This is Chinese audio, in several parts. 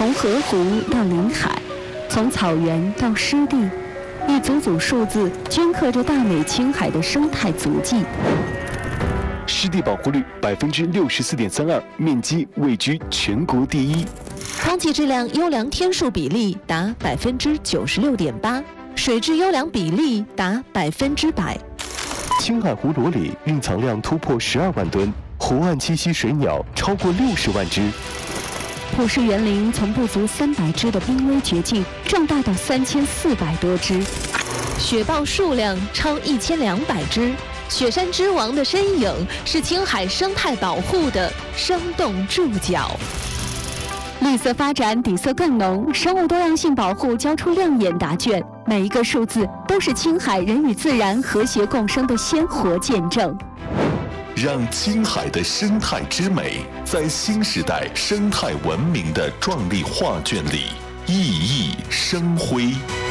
从河湖到临海，从草原到湿地，一组组数字镌刻着大美青海的生态足迹。 湿地保护率64.32%，面积位居全国第一。 空气质量优良天数比例达96.8%，水质优良比例达100%。 青海湖裸里蕴藏量突破12万吨，湖岸栖息水鸟超过60万只。 普氏园林从不足300只的濒危绝境壮大到3400多只， 雪豹数量超1200只。雪山之王的身影是青海生态保护的生动注脚。 绿色发展底色更浓，生物多样性保护交出亮眼答卷，每一个数字都是青海人与自然和谐共生的鲜活见证。 让青海的生态之美在新时代生态文明的壮丽画卷里熠熠生辉。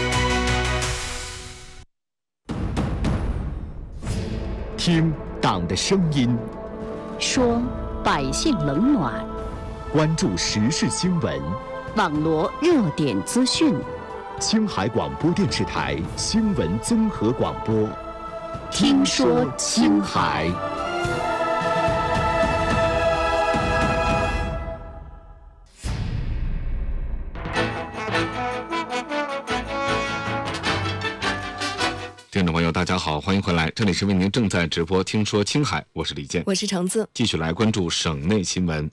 听党的声音， 说百姓冷暖， 关注时事新闻， 网罗热点资讯。 青海广播电视台新闻综合广播， 听说青海。 听众朋友大家好，欢迎回来，这里是为您正在直播听说青海，我是李健， 我是橙子， 继续来关注省内新闻。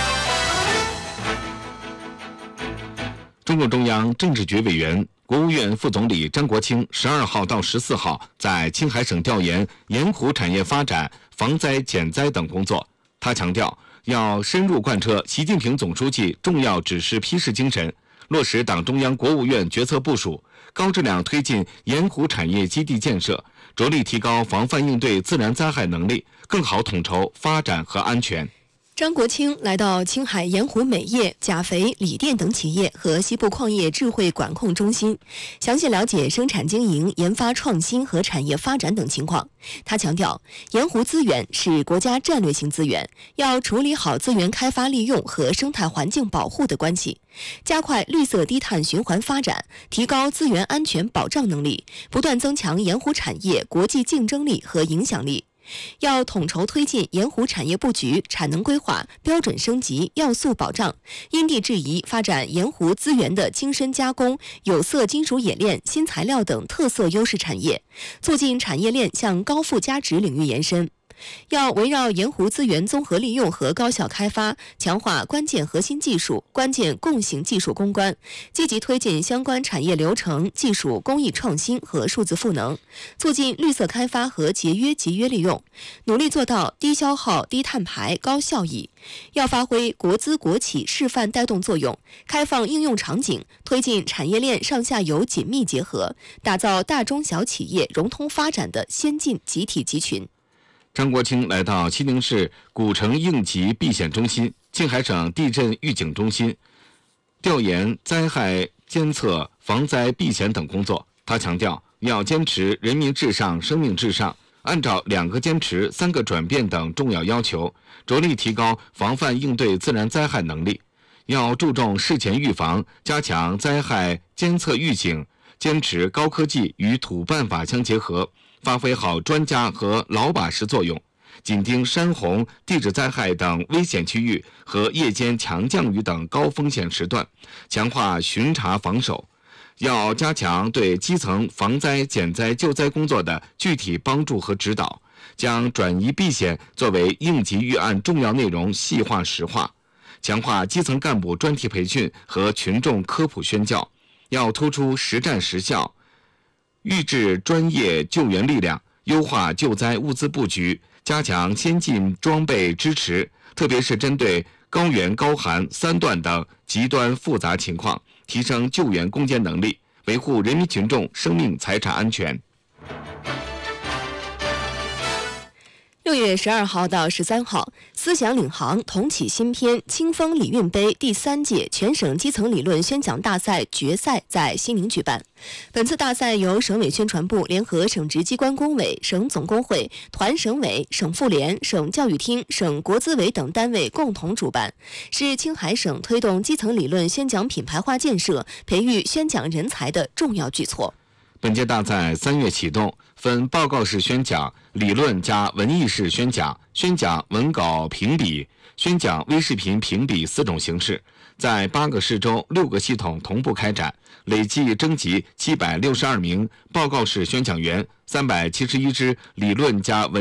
中共中央政治局委员、国务院副总理张国清12号到14号在青海省调研盐湖产业发展、防灾减灾等工作。他强调，要深入贯彻习近平总书记重要指示批示精神，落实党中央、国务院决策部署，高质量推进盐湖产业基地建设，着力提高防范应对自然灾害能力，更好统筹发展和安全。 张国清来到青海盐湖镁业、钾肥、锂电等企业和西部矿业智慧管控中心，详细了解生产经营、研发创新和产业发展等情况。他强调，盐湖资源是国家战略性资源，要处理好资源开发利用和生态环境保护的关系，加快绿色低碳循环发展，提高资源安全保障能力，不断增强盐湖产业国际竞争力和影响力。要统筹推进盐湖产业布局、产能规划、标准升级、要素保障，因地制宜发展盐湖资源的精深加工、有色金属冶炼、新材料等特色优势产业，促进产业链向高附加值领域延伸。要围绕盐湖资源综合利用和高效开发，强化关键核心技术、关键共性技术攻关，积极推进相关产业流程、技术工艺创新和数字赋能，促进绿色开发和节约集约利用，努力做到低消耗、低碳排、高效益。要发挥国资国企示范带动作用，开放应用场景，推进产业链上下游紧密结合，打造大中小企业融通发展的先进集体集群。 张国清来到西宁市古城应急避险中心、青海省地震预警中心，调研灾害监测、防灾避险等工作。他强调，要坚持人民至上、生命至上，按照2个坚持、3个转变等重要要求，着力提高防范应对自然灾害能力。要注重事前预防，加强灾害监测预警，坚持高科技与土办法相结合，发挥好专家和老把式作用，紧盯山洪、地质灾害等危险区域和夜间强降雨等高风险时段，强化巡查防守。要加强对基层防灾减灾救灾工作的具体帮助和指导，将转移避险作为应急预案重要内容细化实化，强化基层干部专题培训和群众科普宣教。要突出实战实效，预制专业救援力量，优化救灾物资布局，加强先进装备支持，特别是针对高原、高寒、3段等极端复杂情况，提升救援攻坚能力，维护人民群众生命财产安全。 6月12号到13号，思想领航同启新篇清风礼运杯第3届全省基层理论宣讲大赛决赛在西宁举办。本次大赛由省委宣传部联合省直机关工委、省总工会、团省委、省妇联、省教育厅、省国资委等单位共同主办，是青海省推动基层理论宣讲品牌化建设、培育宣讲人才的重要举措。 本届大赛3月启动，分报告式宣讲、理论加文艺式宣讲、宣讲文稿评比、宣讲微视频评比4种形式，在8个市州6个系统同步开展，累计征集762名报告式宣讲员，371支理论加文